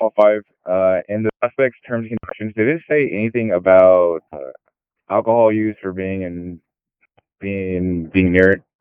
Alcohol 5, in the suspect's terms and conditions, did it say anything about alcohol use or being near it?